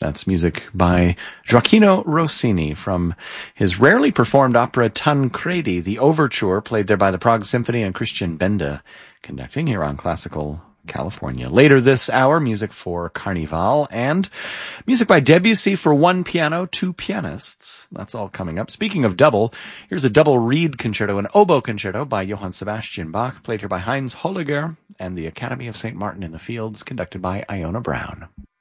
That's music by Gioacchino Rossini from his rarely performed opera Tancredi, the overture played there by the Prague Symphony and Christian Benda, conducting here on Classical California. Later this hour, music for Carnival and music by Debussy for one piano, two pianists. That's all coming up. Speaking of double, here's a double reed concerto, an oboe concerto by Johann Sebastian Bach, played here by Heinz Holliger and the Academy of St. Martin in the Fields, conducted by Iona Brown.